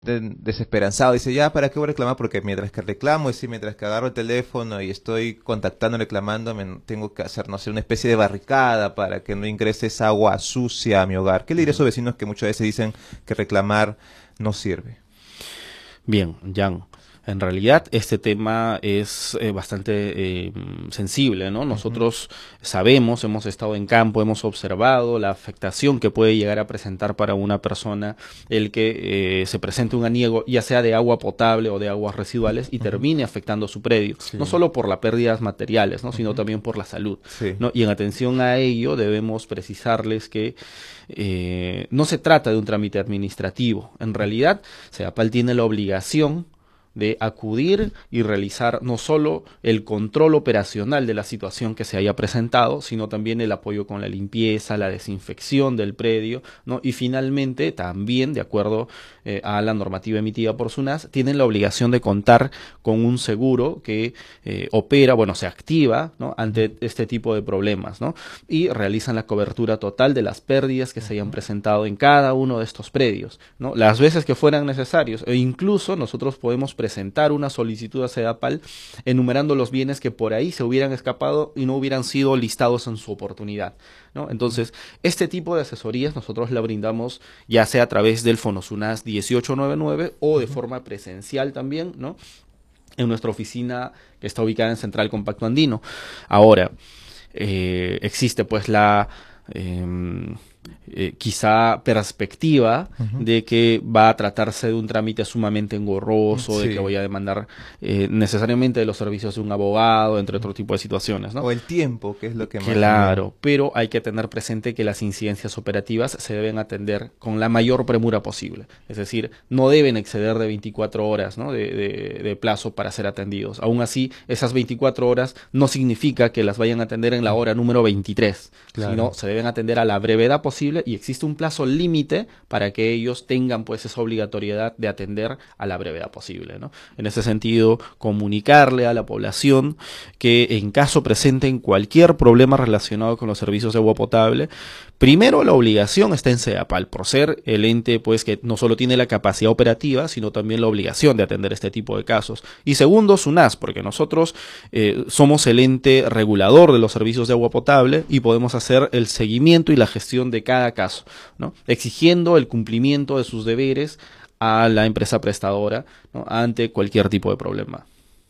desesperanzado, dice, ya, ¿para qué voy a reclamar? Porque mientras que reclamo, es decir, mientras que agarro el teléfono y estoy contactando, reclamando, tengo que hacer, no sé, una especie de barricada para que no ingrese esa agua sucia a mi hogar. ¿Qué le diría a esos vecinos que muchas veces dicen que reclamar no sirve? Bien, Jan. En realidad este tema es bastante sensible, ¿no? Ujú, Nosotros sabemos, hemos estado en campo, hemos observado la afectación que puede llegar a presentar para una persona el que se presente un aniego, ya sea de agua potable o de aguas residuales, y ujú. termine afectando su predio, no Sí, solo por las pérdidas materiales, ¿no? Sino ujú, también por la salud, sí, ¿no? Y en atención a ello debemos precisarles que no se trata de un trámite administrativo. En realidad, SEDAPAL tiene la obligación de acudir y realizar no solo el control operacional de la situación que se haya presentado, sino también el apoyo con la limpieza, la desinfección del predio, ¿no? Y finalmente, también, de acuerdo a la normativa emitida por SUNAS, tienen la obligación de contar con un seguro que opera, bueno, se activa, ¿no? Ante este tipo de problemas, ¿no? Y realizan la cobertura total de las pérdidas que se hayan ujú. presentado en cada uno de estos predios, ¿no? Las veces que fueran necesarios, e incluso nosotros podemos presentar una solicitud a SEDAPAL enumerando los bienes que por ahí se hubieran escapado y no hubieran sido listados en su oportunidad, ¿no? Entonces, este tipo de asesorías nosotros la brindamos ya sea a través del Fonosunas 1899 o de Ujú. forma presencial también, ¿no? En nuestra oficina que está ubicada en Central Compacto Andino. Ahora, existe pues la quizá perspectiva Ujú. de que va a tratarse de un trámite sumamente engorroso, de que Sí. voy a demandar necesariamente de los servicios de un abogado, entre otro tipo de situaciones, ¿no? O el tiempo, que es lo que más también. Claro, pero hay que tener presente que las incidencias operativas se deben atender con la mayor premura posible. Es decir, no deben exceder de 24 horas, ¿no? de plazo para ser atendidos. Aún así, esas 24 horas no significa que las vayan a atender en la hora número 23, sino Claro. se deben atender a la brevedad posible y existe un plazo límite para que ellos tengan pues esa obligatoriedad de atender a la brevedad posible, ¿no? En ese sentido, comunicarle a la población que en caso presenten cualquier problema relacionado con los servicios de agua potable, primero la obligación está en SEDAPAL, por ser el ente pues que no solo tiene la capacidad operativa, sino también la obligación de atender este tipo de casos. Y segundo, SUNAS, porque nosotros somos el ente regulador de los servicios de agua potable y podemos hacer el seguimiento y la gestión de cada caso, ¿no? Exigiendo el cumplimiento de sus deberes a la empresa prestadora, ¿no? Ante cualquier tipo de problema.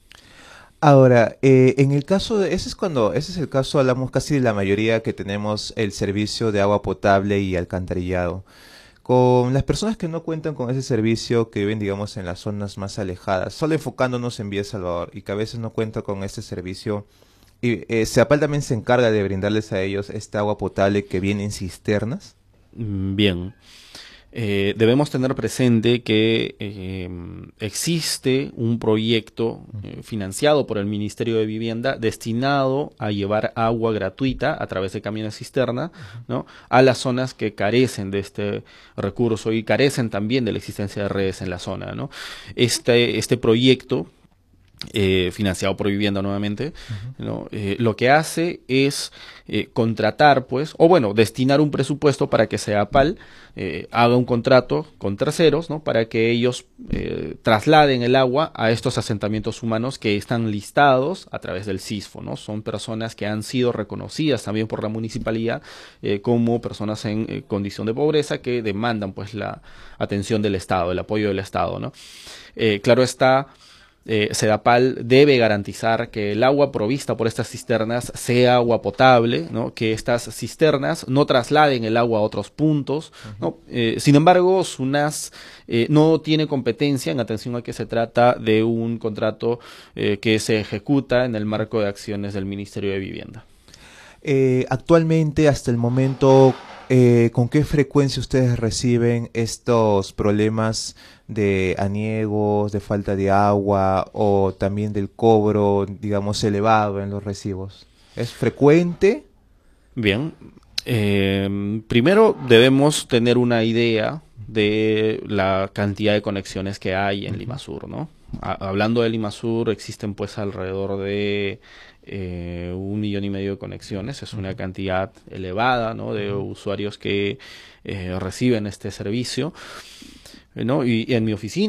Ahora, en el caso de, ese es el caso, hablamos casi de la mayoría que tenemos el servicio de agua potable y alcantarillado. Con las personas que no cuentan con ese servicio, que viven, digamos, en las zonas más alejadas, solo enfocándonos en Vía Salvador y que a veces no cuentan con ese servicio, y Seapal también se encarga de brindarles a ellos esta agua potable que viene en cisternas. Bien. Debemos tener presente que existe un proyecto financiado por el Ministerio de Vivienda destinado a llevar agua gratuita a través de camiones cisterna, ¿no? A las zonas que carecen de este recurso y carecen también de la existencia de redes en la zona, ¿no? Este proyecto financiado por vivienda nuevamente, Ujú. ¿no? Lo que hace es contratar, pues, o bueno, destinar un presupuesto para que SEAPAL haga un contrato con terceros, ¿no? Para que ellos trasladen el agua a estos asentamientos humanos que están listados a través del CISFO, ¿no? Son personas que han sido reconocidas también por la municipalidad como personas en condición de pobreza que demandan, pues, la atención del Estado, el apoyo del Estado, ¿no? Claro está, SEDAPAL debe garantizar que el agua provista por estas cisternas sea agua potable, ¿no? Que estas cisternas no trasladen el agua a otros puntos, Ujú. ¿no? Sin embargo, SUNAS no tiene competencia en atención a que se trata de un contrato que se ejecuta en el marco de acciones del Ministerio de Vivienda. Actualmente, hasta el momento, ¿con qué frecuencia ustedes reciben estos problemas de aniegos, de falta de agua o también del cobro, digamos, elevado en los recibos? ¿Es frecuente? Bien, primero debemos tener una idea de la cantidad de conexiones que hay en Ujú, Limasur, ¿no? Hablando de Limasur, existen pues alrededor de 1,5 millones de conexiones, es una ujú, cantidad elevada, ¿no? De ujú. usuarios que reciben este servicio. ¿no? Y en mi oficina